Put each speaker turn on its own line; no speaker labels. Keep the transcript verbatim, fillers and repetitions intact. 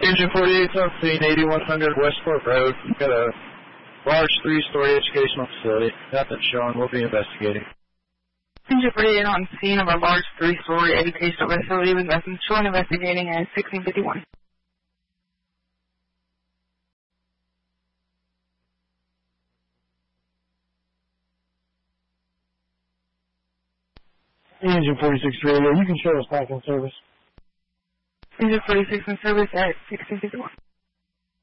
Engine forty-eight on scene, eighty-one hundred Westport Road. We've got a large three-story educational facility. Nothing showing. We'll be investigating.
Engine forty-eight on scene of a large three-story educational facility with nothing showing. Investigating at sixteen fifty-one.
Engine forty-six radio, you can show us back in service.
Engine forty-six in service at sixteen fifty-one.